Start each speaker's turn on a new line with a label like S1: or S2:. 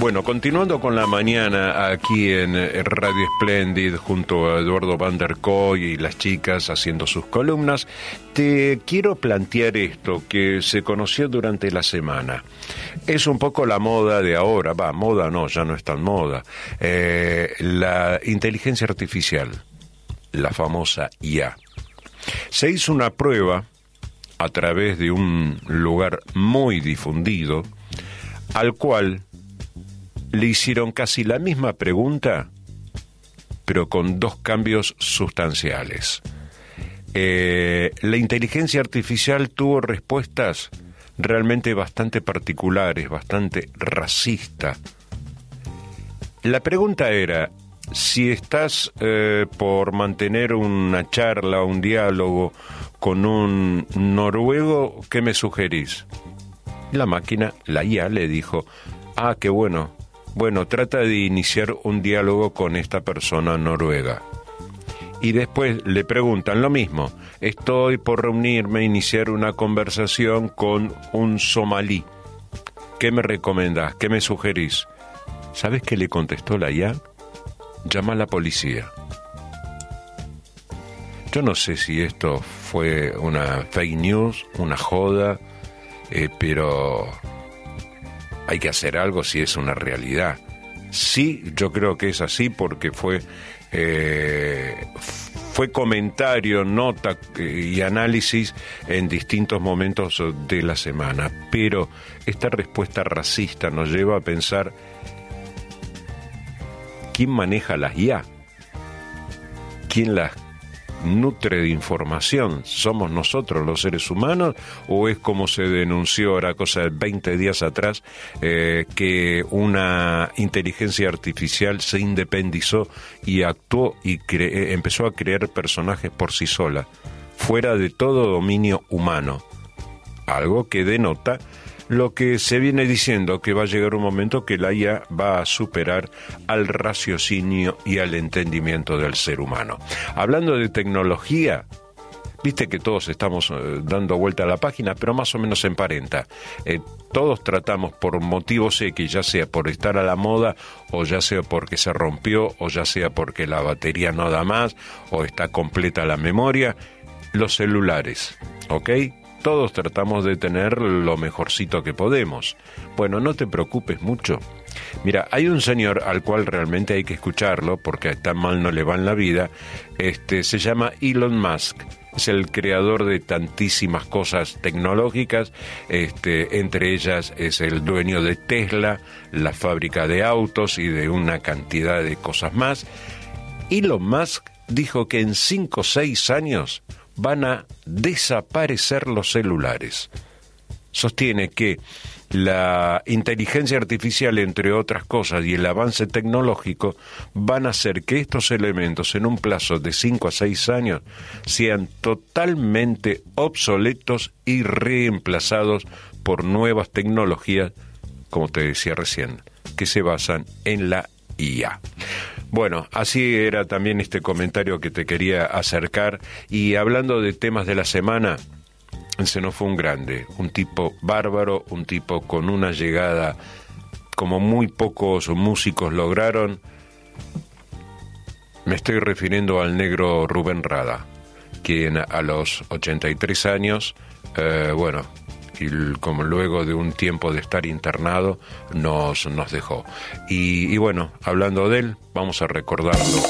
S1: Bueno, continuando con la mañana aquí en Radio Splendid junto a Eduardo Van der Kooi y las chicas haciendo sus columnas, te quiero plantear esto que se conoció durante la semana. Es un poco la moda de ahora, moda no, ya no es tan moda. La inteligencia artificial, la famosa IA. Se hizo una prueba a través de un lugar muy difundido, al cual le hicieron casi la misma pregunta, pero con dos cambios sustanciales. La inteligencia artificial tuvo respuestas realmente bastante particulares, bastante racistas. La pregunta era, si estás por mantener una charla, un diálogo con un noruego, ¿qué me sugerís? La máquina, la IA, le dijo, qué bueno. Bueno, trata de iniciar un diálogo con esta persona noruega. Y después le preguntan lo mismo. Estoy por reunirme, iniciar una conversación con un somalí. ¿Qué me recomendás? ¿Qué me sugerís? ¿Sabes qué le contestó la IA? Llama a la policía. Yo no sé si esto fue una fake news, una joda, pero hay que hacer algo si es una realidad. Sí, yo creo que es así porque fue comentario, nota y análisis en distintos momentos de la semana. Pero esta respuesta racista nos lleva a pensar, ¿quién maneja las IA? ¿Quién las nutre de información? ¿Somos nosotros los seres humanos o es como se denunció ahora cosa de 20 días atrás que una inteligencia artificial se independizó y actuó y empezó a crear personajes por sí sola, fuera de todo dominio humano? Algo que denota lo que se viene diciendo, que va a llegar un momento que la IA va a superar al raciocinio y al entendimiento del ser humano. Hablando de tecnología, viste que todos estamos dando vuelta a la página, pero más o menos se emparenta. Todos tratamos por motivos X, ya sea por estar a la moda, o ya sea porque se rompió, o ya sea porque la batería no da más, o está completa la memoria, los celulares, ¿ok? Todos tratamos de tener lo mejorcito que podemos. Bueno, no te preocupes mucho. Mira, hay un señor al cual realmente hay que escucharlo porque tan mal no le va en la vida. Se llama Elon Musk. Es el creador de tantísimas cosas tecnológicas. Entre ellas es el dueño de Tesla, la fábrica de autos y de una cantidad de cosas más. Elon Musk dijo que en 5 o 6 años van a desaparecer los celulares. Sostiene que la inteligencia artificial, entre otras cosas, y el avance tecnológico van a hacer que estos elementos en un plazo de 5 a 6 años sean totalmente obsoletos y reemplazados por nuevas tecnologías, como te decía recién, que se basan en la IA. Bueno, así era también este comentario que te quería acercar. Y hablando de temas de la semana, se nos fue un grande, un tipo bárbaro, un tipo con una llegada como muy pocos músicos lograron. Me estoy refiriendo al negro Rubén Rada, quien a los 83 años, como luego de un tiempo de estar internado, nos dejó. Y bueno, hablando de él, vamos a recordarlo